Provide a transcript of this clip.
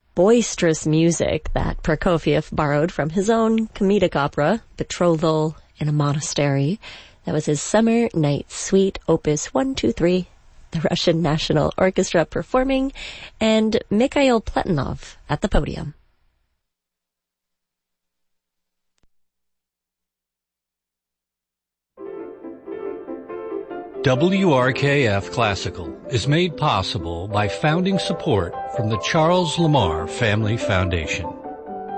boisterous music that Prokofiev borrowed from his own comedic opera, Betrothal in a Monastery. That was his Summer Night Suite, Opus 123, the Russian National Orchestra performing, and Mikhail Pletanov at the podium. WRKF Classical is made possible by founding support from the Charles Lamar Family Foundation.